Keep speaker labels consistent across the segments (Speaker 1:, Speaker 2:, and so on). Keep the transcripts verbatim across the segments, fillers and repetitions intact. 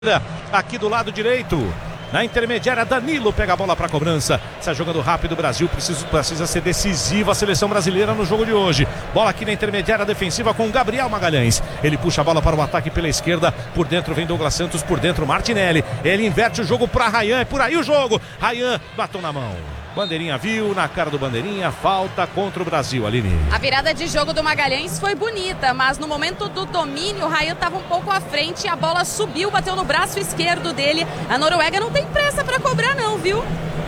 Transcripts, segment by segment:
Speaker 1: Aqui do lado direito, na intermediária, Danilo pega a bola para cobrança. Está jogando rápido o Brasil, precisa, precisa ser decisiva a seleção brasileira no jogo de hoje. Bola aqui na intermediária defensiva com Gabriel Magalhães. Ele puxa a bola para o ataque pela esquerda. Por dentro vem Douglas Santos, por dentro Martinelli. Ele inverte o jogo para Rayan, é por aí o jogo. Rayan, batom na mão. Bandeirinha viu, na cara do Bandeirinha, falta contra o Brasil, Aline.
Speaker 2: A virada de jogo do Magalhães foi bonita, mas no momento do domínio, o Rayan estava um pouco à frente e a bola subiu, bateu no braço esquerdo dele. A Noruega não tem pressa para cobrar não, viu?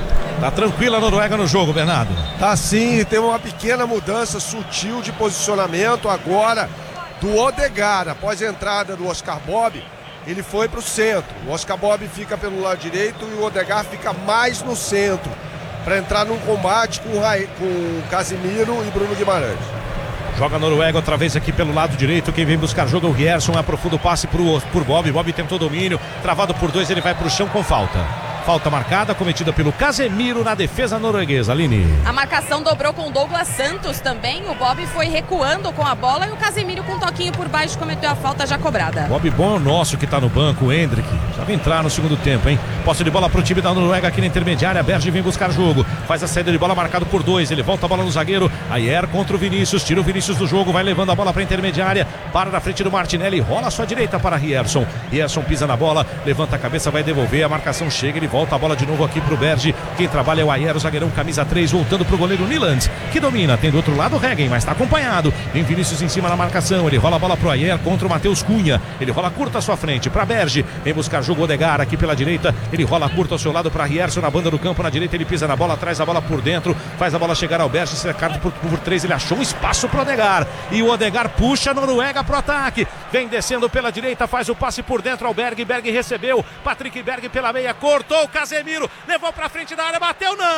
Speaker 1: Tá tranquila a Noruega no jogo, Bernardo?
Speaker 3: Tá sim, teve uma pequena mudança sutil de posicionamento agora do Odegaard. Após a entrada do Oscar Bob, ele foi para o centro. O Oscar Bob fica pelo lado direito e o Odegaard fica mais no centro, para entrar num combate com o, Ra... com o Casemiro e Bruno Guimarães.
Speaker 1: Joga a Noruega outra vez aqui pelo lado direito. Quem vem buscar jogo é o Rierson. Aprofunda o passe pro, por Bob. Bob tentou domínio. Travado por dois, ele vai pro chão com falta. Falta marcada, cometida pelo Casemiro na defesa norueguesa, Aline.
Speaker 2: A marcação dobrou com o Douglas Santos também. O Bob foi recuando com a bola e o Casemiro com um toquinho por baixo cometeu a falta já cobrada.
Speaker 1: Bob bom nosso que tá no banco, o Hendrick. Já vai entrar no segundo tempo, hein? Posse de bola pro time da Noruega aqui na intermediária. Berge vem buscar jogo. Faz a saída de bola marcado por dois. Ele volta a bola no zagueiro. Ayer contra o Vinícius. Tira o Vinícius do jogo. Vai levando a bola pra intermediária. Para na frente do Martinelli. Rola a sua direita para Rierson. Rierson pisa na bola. Levanta a cabeça, vai devolver. A marcação chega. Ele volta a bola de novo aqui pro Berge. Quem trabalha é o Ayer, o zagueirão camisa três. Voltando pro goleiro Niland, que domina. Tem do outro lado o Regen, mas tá acompanhado. Vem Vinícius em cima na marcação. Ele rola a bola pro Ayer contra o Matheus Cunha. Ele rola curta à sua frente pra Berge. Vem buscar jogo Odegaard aqui pela direita. Ele rola curta ao seu lado pra Rierson na banda do campo. Na direita ele pisa na bola, traz a bola por dentro. Faz a bola chegar ao Berge. Cercado por, por três. Ele achou um espaço pro Odegaard. E o Odegaard puxa a Noruega pro ataque. Vem descendo pela direita. Faz o passe por dentro ao Berg. Berg recebeu. Patrick Berg pela meia. Cortou o Casemiro. Levou pra frente da área. Bateu. Não,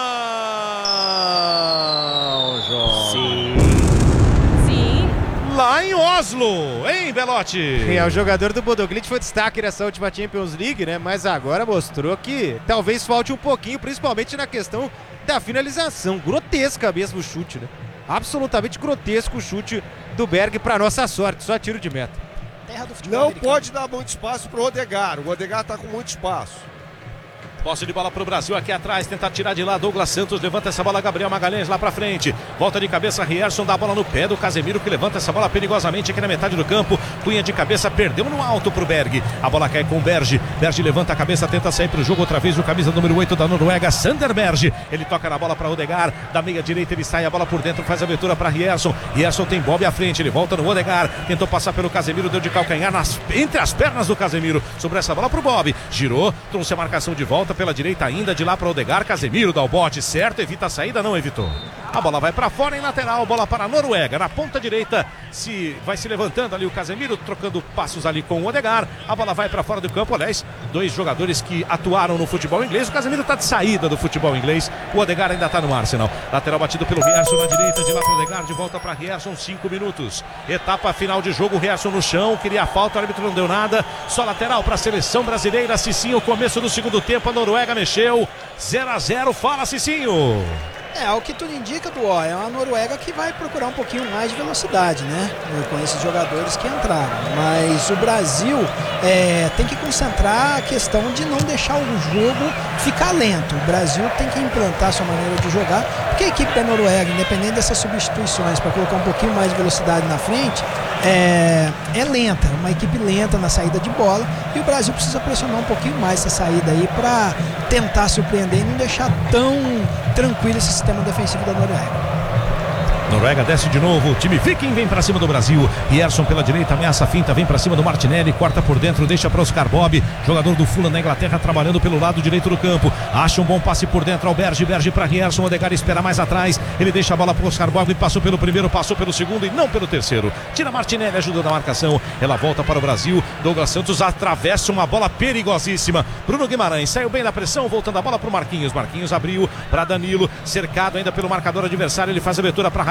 Speaker 1: João.
Speaker 2: Sim. Sim.
Speaker 1: Lá em Oslo, hein, Belotti?
Speaker 4: É, o jogador do Bodo Glimt foi destaque nessa última Champions League, né? Mas agora mostrou que talvez falte um pouquinho, principalmente na questão da finalização. Grotesca mesmo o chute, né? Absolutamente grotesco o chute do Berg, pra nossa sorte, só tiro de meta.
Speaker 3: Não pode dar muito espaço pro Odegaard. O Odegaard tá com muito espaço.
Speaker 1: Posse de bola pro Brasil aqui atrás, tentar tirar de lá Douglas Santos, levanta essa bola Gabriel Magalhães lá pra frente, volta de cabeça Rierson, dá a bola no pé do Casemiro que levanta essa bola perigosamente aqui na metade do campo, Cunha de cabeça, perdeu no alto pro Berg, a bola cai com o Berge, Berge levanta a cabeça, tenta sair pro jogo outra vez o camisa número oito da Noruega, Sander Berge, ele toca na bola pra Odegaard, da meia direita ele sai, a bola por dentro, faz a abertura pra Rierson, Rierson tem Bob à frente, ele volta no Odegaard, tentou passar pelo Casemiro, deu de calcanhar nas, entre as pernas do Casemiro, sobre essa bola pro Bob, girou, trouxe a marcação de volta pela direita ainda, de lá para o Odegaard, Casemiro dá o bote certo, evita a saída, não evitou. A bola vai para fora em lateral, bola para a Noruega, na ponta direita, se vai se levantando ali o Casemiro, trocando passos ali com o Odegaard, a bola vai para fora do campo, aliás, dois jogadores que atuaram no futebol inglês, o Casemiro está de saída do futebol inglês, o Odegaard ainda está no Arsenal, lateral batido pelo Rierson na direita, de lá para o Odegaard, de volta para Rierson, cinco minutos, etapa final de jogo, Rierson no chão, queria a falta, o árbitro não deu nada, só lateral para a seleção brasileira, Cicinho, começo do segundo tempo, a Noruega mexeu, zero a zero, fala Cicinho.
Speaker 5: É, o que tudo indica, do ó, é uma Noruega que vai procurar um pouquinho mais de velocidade, né? Com esses jogadores que entraram. Mas o Brasil é, tem que concentrar a questão de não deixar o jogo ficar lento. O Brasil tem que implantar a sua maneira de jogar, porque a equipe da Noruega, independente dessas substituições, para colocar um pouquinho mais de velocidade na frente, é, é lenta, uma equipe lenta na saída de bola, e o Brasil precisa pressionar um pouquinho mais essa saída aí para tentar surpreender e não deixar tão tranquilo esse sistema defensivo da Noruega.
Speaker 1: Noruega desce de novo, o time Viking vem pra cima do Brasil, Rierson pela direita, ameaça a finta, vem pra cima do Martinelli, corta por dentro, deixa para Oscar Bob, jogador do Fulham na Inglaterra, trabalhando pelo lado direito do campo, acha um bom passe por dentro ao Berge, Berge pra Rierson, Odegaard espera mais atrás, ele deixa a bola pro Oscar Bob, passou pelo primeiro, passou pelo segundo e não pelo terceiro, tira Martinelli, ajuda na marcação, ela volta para o Brasil, Douglas Santos atravessa uma bola perigosíssima, Bruno Guimarães saiu bem da pressão, voltando a bola pro Marquinhos, Marquinhos abriu para Danilo, cercado ainda pelo marcador adversário, ele faz a abertura para Rayan,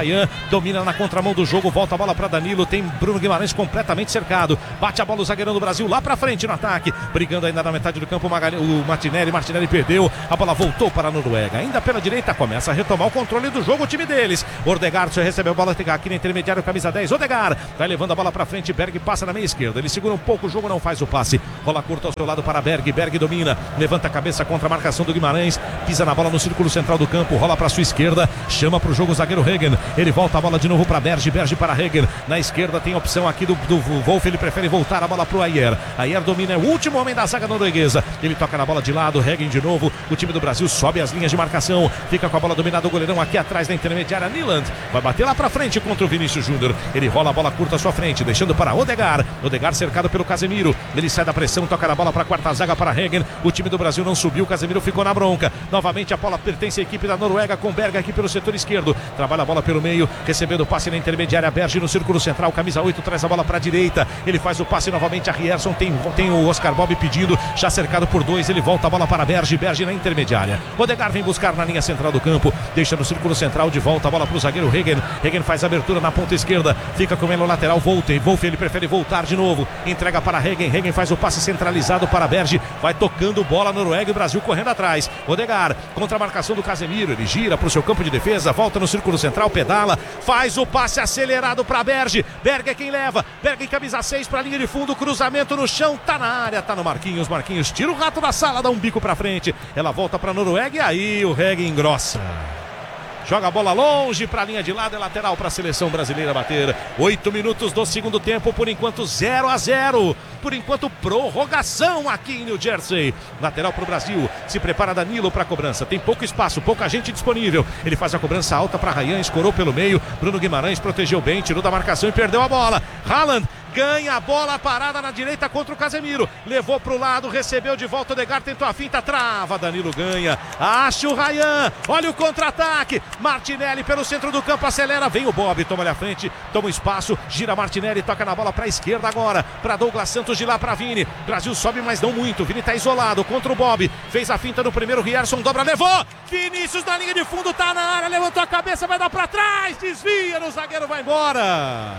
Speaker 1: Rayan, domina na contramão do jogo, volta a bola para Danilo, tem Bruno Guimarães completamente cercado, bate a bola o zagueirão do Brasil lá para frente no ataque, brigando ainda na metade do campo, Magalhães, o Martinelli, Martinelli perdeu, a bola voltou para a Noruega, ainda pela direita, começa a retomar o controle do jogo, o time deles, Odegaard recebeu a bola aqui na intermediária, camisa dez, Odegaard, vai levando a bola para frente, Berg passa na meia esquerda, ele segura um pouco o jogo, não faz o passe, bola curta ao seu lado para Berg, Berg domina, levanta a cabeça contra a marcação do Guimarães, pisa na bola no círculo central do campo, rola para sua esquerda, chama para o jogo o zagueiro Regen, ele volta a bola de novo para Berg, Berg para Regen, na esquerda tem a opção aqui do, do Wolf, ele prefere voltar a bola para o Ayer, Ayer domina, é o último homem da zaga norueguesa, ele toca na bola de lado, Regen de novo, o time do Brasil sobe as linhas de marcação, fica com a bola dominada, o goleirão aqui atrás da intermediária, Nyland, vai bater lá para frente contra o Vinícius Júnior, ele rola a bola curta à sua frente, deixando para Odegaard, Odegaard cercado pelo Casemiro, ele sai da pressão, toca na bola para a quarta zaga para Regen, o time do Brasil não subiu, o Casemiro ficou na bronca, novamente a bola pertence à equipe da Noruega com Berg aqui pelo setor esquerdo, trabalha a bola pelo meio, recebendo o passe na intermediária, Berg no círculo central, camisa oito traz a bola para a direita, ele faz o passe novamente a Rierson, tem, tem o Oscar Bob pedindo, já cercado por dois, ele volta a bola para Berg, Berg na intermediária, Odegaard vem buscar na linha central do campo, deixa no círculo central, de volta a bola para o zagueiro Regen, Regen faz a abertura na ponta esquerda, fica com ele no lateral, Wolf, Wolf ele prefere voltar de novo, entrega para Regen, Regen faz o passe centralizado para Berg, vai tocando bola Noruega e Brasil correndo atrás, Odegaard contra a marcação do Casemiro, ele gira para o seu campo de defesa, volta no círculo central, pedala, faz o passe acelerado para Berg, Berg é quem leva, Berg em camisa seis para a linha de fundo, cruzamento no chão, tá na área, tá no Marquinhos, Marquinhos tira o rato da sala, dá um bico para frente, ela volta para a Noruega e aí o Regen engrossa. Joga a bola longe para a linha de lado, é lateral para a seleção brasileira bater. Oito minutos do segundo tempo, por enquanto zero a zero. Por enquanto prorrogação aqui em New Jersey. Lateral para o Brasil, se prepara Danilo para a cobrança. Tem pouco espaço, pouca gente disponível. Ele faz a cobrança alta para Rayan, escorou pelo meio. Bruno Guimarães protegeu bem, tirou da marcação e perdeu a bola. Haaland ganha a bola parada na direita contra o Casemiro, levou para o lado, recebeu de volta o Odegaard, tentou a finta, trava, Danilo ganha, acha o Rayan, olha o contra-ataque, Martinelli pelo centro do campo, acelera, vem o Bob, toma-lhe a frente, toma o espaço, gira Martinelli, toca na bola para a esquerda agora, para Douglas Santos, de lá para Vini, Brasil sobe mas não muito, Vini está isolado contra o Bob, fez a finta no primeiro, Rierson dobra, levou, Vinícius na linha de fundo, tá na área, levantou a cabeça, vai dar para trás, desvia no zagueiro, vai embora.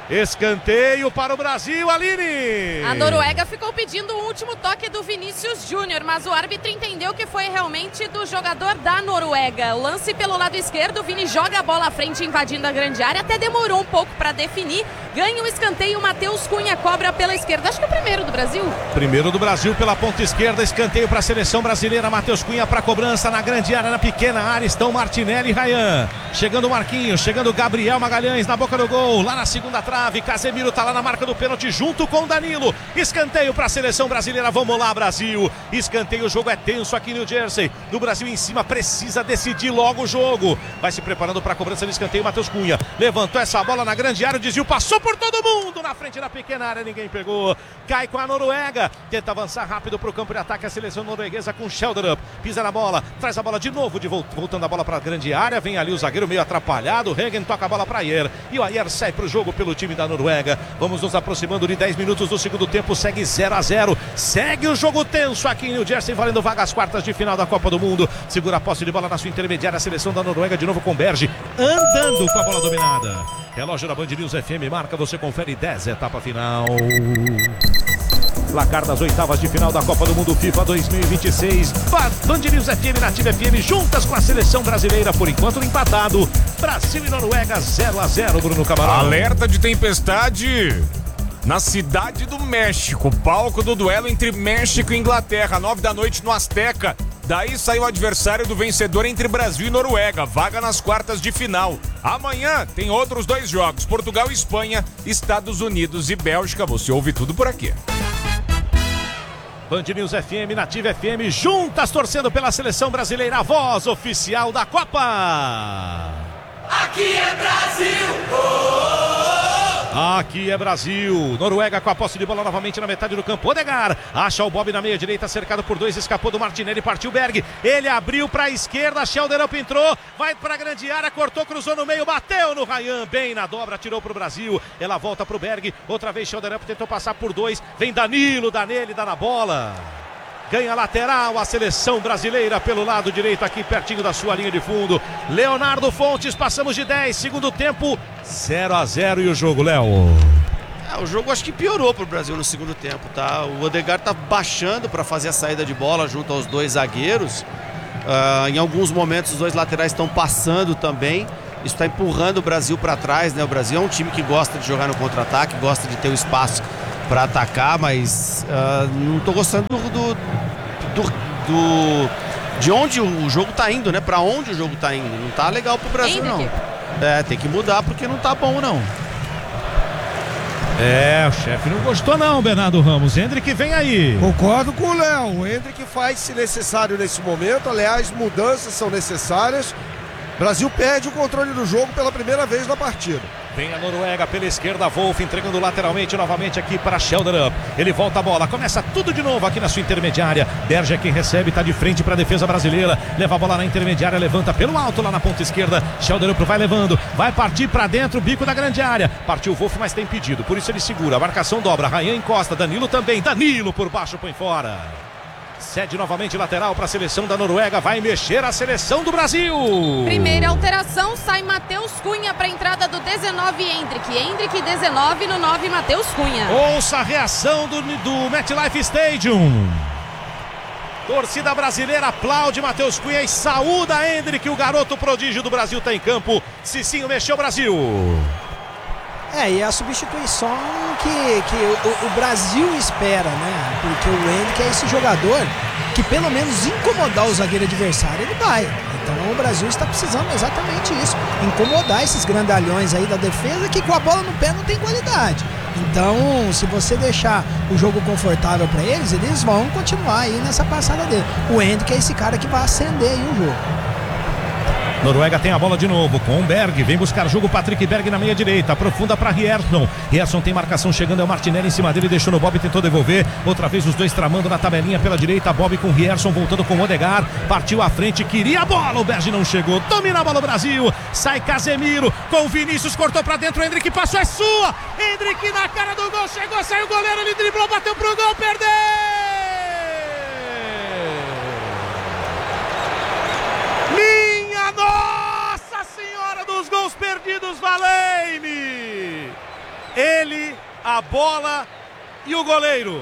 Speaker 1: Escanteio para o Brasil, Aline!
Speaker 2: A Noruega ficou pedindo o último toque do Vinícius Júnior, mas o árbitro entendeu que foi realmente do jogador da Noruega. Lance pelo lado esquerdo, o Vini joga a bola à frente, invadindo a grande área, até demorou um pouco para definir. Ganha o escanteio, Matheus Cunha cobra pela esquerda. Acho que o primeiro do Brasil.
Speaker 1: Primeiro do Brasil pela ponta esquerda, escanteio para a seleção brasileira. Matheus Cunha para a cobrança na grande área, na pequena área estão Martinelli e Rayan. Chegando o Marquinhos, chegando o Gabriel Magalhães na boca do gol, lá na segunda trave. Casemiro tá lá na marca do pênalti junto com o Danilo. Escanteio para a seleção brasileira. Vamos lá, Brasil. Escanteio, o jogo é tenso aqui no New Jersey. Do Brasil em cima, precisa decidir logo o jogo. Vai se preparando para a cobrança do escanteio. Matheus Cunha levantou essa bola na grande área. O desvio passou por todo mundo. Na frente da pequena área, ninguém pegou. Cai com a Noruega. Tenta avançar rápido para o campo de ataque. A seleção norueguesa com Sheldrup. Pisa na bola, traz a bola de novo. De voltando a bola para a grande área. Vem ali o zagueiro meio atrapalhado. Regen toca a bola para Ayer. E o Ayer sai para o jogo pelo time da Noruega. Vamos nos aproximando de dez minutos do segundo tempo, segue zero a zero, segue o jogo tenso aqui em New Jersey, valendo vaga às quartas de final da Copa do Mundo. Segura a posse de bola na sua intermediária, a seleção da Noruega de novo com Berg, andando com a bola dominada. Relógio da Band News F M marca, você confere dez, etapa final. Placar das oitavas de final da Copa do Mundo FIFA dois mil e vinte e seis. Band News F M, Nativa F M, juntas com a seleção brasileira, por enquanto empatado. Brasil e Noruega zero a zero, Bruno Camarão.
Speaker 6: Alerta de tempestade na cidade do México. Palco do duelo entre México e Inglaterra, nove da noite no Azteca. Daí saiu o adversário do vencedor entre Brasil e Noruega, vaga nas quartas de final. Amanhã tem outros dois jogos, Portugal e Espanha, Estados Unidos e Bélgica. Você ouve tudo por aqui.
Speaker 1: Band News F M, Nativa F M, juntas torcendo pela seleção brasileira, a voz oficial da Copa.
Speaker 7: Aqui é Brasil! Oh, oh, oh.
Speaker 1: Aqui é Brasil. Noruega com a posse de bola novamente na metade do campo. Odegaard acha o Bob na meia direita, cercado por dois, escapou do Martinelli, partiu Berg. Ele abriu para a esquerda, Sheldrup entrou, vai para a grande área, cortou, cruzou no meio, bateu no Rayan, bem na dobra, tirou para o Brasil. Ela volta para o Berg, outra vez Sheldrup tentou passar por dois, vem Danilo, dá nele, dá na bola. Ganha lateral a seleção brasileira pelo lado direito, aqui pertinho da sua linha de fundo. Leonardo Fontes, passamos de dez, segundo tempo, zero a zero e o jogo, Léo.
Speaker 8: É, o jogo acho que piorou pro Brasil no segundo tempo, tá? O Odegaard tá baixando para fazer a saída de bola junto aos dois zagueiros. Uh, em alguns momentos os dois laterais estão passando também. Isso está empurrando o Brasil para trás, né? O Brasil é um time que gosta de jogar no contra-ataque, gosta de ter o espaço para atacar, mas uh, não tô gostando do, do, do, do de onde o jogo tá indo, né? Para onde o jogo tá indo. Não tá legal pro Brasil, não. É, tem que mudar porque não tá bom, não.
Speaker 1: É, o chefe não gostou não, Bernardo Ramos. Hendrick vem aí.
Speaker 3: Concordo com o Léo. O Hendrick faz se necessário nesse momento. Aliás, mudanças são necessárias. O Brasil perde o controle do jogo pela primeira vez na partida.
Speaker 1: Vem a Noruega pela esquerda, Wolf entregando lateralmente novamente aqui para Sheldon. Ele volta a bola, começa tudo de novo aqui na sua intermediária. Berge é quem recebe, está de frente para a defesa brasileira. Leva a bola na intermediária, levanta pelo alto lá na ponta esquerda. Sheldon vai levando, vai partir para dentro, bico da grande área. Partiu o Wolf, mas tem impedido, por isso ele segura. A marcação dobra, Ryan encosta, Danilo também. Danilo por baixo, põe fora. Cede novamente lateral para a seleção da Noruega. Vai mexer a seleção do Brasil.
Speaker 2: Primeira alteração, sai Matheus Cunha para a entrada do dezenove Hendrick. Hendrick dezenove no nove Matheus Cunha.
Speaker 1: Ouça a reação do, do MetLife Stadium. Torcida brasileira aplaude Matheus Cunha e saúda Hendrick. O garoto prodígio do Brasil está em campo. Cicinho mexeu o Brasil.
Speaker 5: É, e a substituição que, que o, o Brasil espera, né? Porque o Hendrick é esse jogador que pelo menos incomodar o zagueiro adversário, ele vai. Então o Brasil está precisando exatamente isso, incomodar esses grandalhões aí da defesa que com a bola no pé não tem qualidade. Então, se você deixar o jogo confortável para eles, eles vão continuar aí nessa passada dele. O Hendrick é esse cara que vai acender aí o jogo.
Speaker 1: Noruega tem a bola de novo com o Berg, vem buscar jogo Patrick Berg na meia direita, aprofunda para Rierson. Rierson tem marcação chegando, é o Martinelli em cima dele, deixou no Bob, tentou devolver, outra vez os dois tramando na tabelinha pela direita, Bob com Rierson voltando com o Odegaard, partiu à frente, queria a bola, o Berg não chegou, domina a bola o Brasil, sai Casemiro, com o Vinícius, cortou para dentro, o Hendrick passou, é sua, Hendrick na cara do gol, chegou, saiu o goleiro, ele driblou, bateu pro gol, perdeu! Nossa Senhora dos gols perdidos, valei-me! Ele, a bola e o goleiro.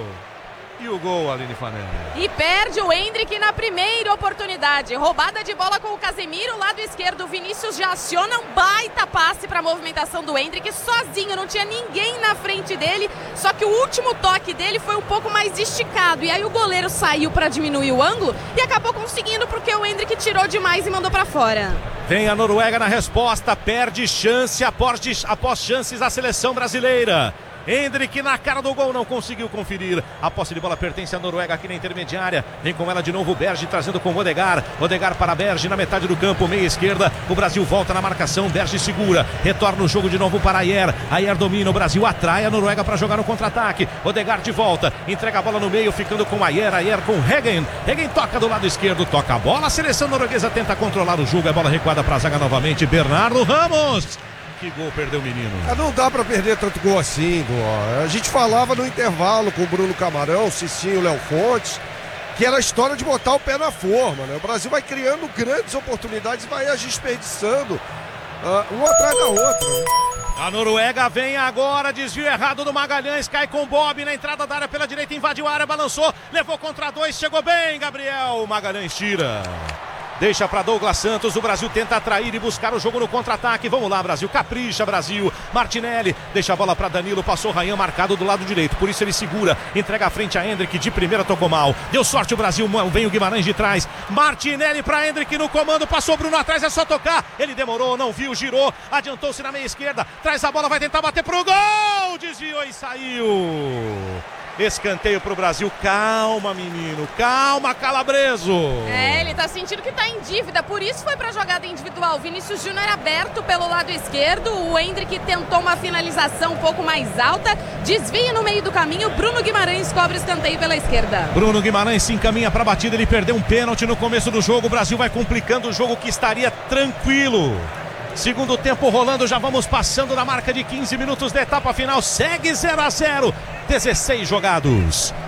Speaker 1: E o gol, Aline Fanelli.
Speaker 2: E perde o Hendrick na primeira oportunidade. Roubada de bola com o Casemiro, lado esquerdo. O Vinícius já aciona um baita passe para a movimentação do Hendrick. Sozinho, não tinha ninguém na frente dele. Só que o último toque dele foi um pouco mais esticado. E aí o goleiro saiu para diminuir o ângulo e acabou conseguindo porque o Hendrick tirou demais e mandou para fora.
Speaker 1: Vem a Noruega na resposta. Perde chance após, após chances a seleção brasileira. Hendrick na cara do gol, não conseguiu conferir. A posse de bola pertence à Noruega aqui na intermediária. Vem com ela de novo o Berge, trazendo com o Odegaard. Odegaard para Berge na metade do campo, meia esquerda. O Brasil volta na marcação, Berge segura. Retorna o jogo de novo para Ayer. Ayer domina, o Brasil atrai a Noruega para jogar no contra-ataque. Odegaard de volta, entrega a bola no meio, ficando com Ayer. Ayer com Hegen. Hegen toca do lado esquerdo, toca a bola. A seleção norueguesa tenta controlar o jogo. É bola recuada para a zaga novamente. Bernardo Ramos. Que gol perdeu o menino.
Speaker 3: Não dá pra perder tanto gol assim, Dó. A gente falava no intervalo com o Bruno Camarão, Cicinho, Léo Fontes, que era a história de botar o pé na forma, né? O Brasil vai criando grandes oportunidades e vai desperdiçando uh, uma atrás da outra, né?
Speaker 1: A Noruega vem agora, desvio errado do Magalhães, cai com o Bob na entrada da área pela direita, invadiu a área, balançou, levou contra dois, chegou bem, Gabriel. O Magalhães tira. Deixa para Douglas Santos, o Brasil tenta atrair e buscar o jogo no contra-ataque. Vamos lá, Brasil, capricha, Brasil. Martinelli, deixa a bola para Danilo, passou Ryan marcado do lado direito, por isso ele segura, entrega a frente a Hendrick, de primeira tocou mal. Deu sorte o Brasil, vem o Guimarães de trás. Martinelli para Hendrick no comando, passou Bruno atrás, é só tocar. Ele demorou, não viu, girou, adiantou-se na meia esquerda, traz a bola, vai tentar bater pro gol, desviou e saiu. Escanteio pro Brasil, calma menino, calma Calabreso.
Speaker 2: É, ele tá sentindo que tá em dívida, por isso foi pra jogada individual. Vinícius Júnior aberto pelo lado esquerdo, o Hendrick tentou uma finalização um pouco mais alta, desvia no meio do caminho, Bruno Guimarães cobre escanteio pela esquerda.
Speaker 1: Bruno Guimarães se encaminha pra batida, ele perdeu um pênalti no começo do jogo, o Brasil vai complicando o jogo que estaria tranquilo. Segundo tempo rolando, já vamos passando da marca de quinze minutos da etapa final, segue zero a zero, dezesseis jogados.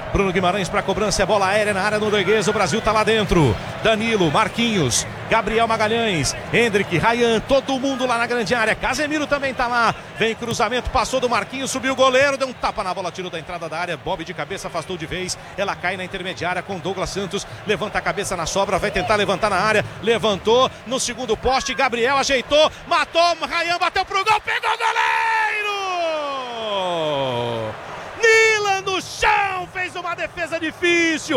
Speaker 1: Bruno Guimarães para cobrança, é bola aérea na área norueguesa, o Brasil tá lá dentro. Danilo, Marquinhos, Gabriel Magalhães, Hendrick, Ryan, todo mundo lá na grande área. Casemiro também tá lá. Vem cruzamento, passou do Marquinhos, subiu o goleiro, deu um tapa na bola, tirou da entrada da área. Bob de cabeça, afastou de vez. Ela cai na intermediária com Douglas Santos. Levanta a cabeça na sobra, vai tentar levantar na área. Levantou no segundo poste. Gabriel ajeitou, matou. Ryan bateu pro gol, pegou o goleiro! Nila no chão, fez uma defesa difícil.